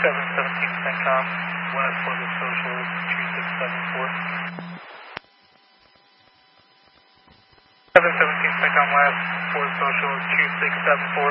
717 CENTCOM, west for the social 2674. 717 CENTCOM west for the social 2674.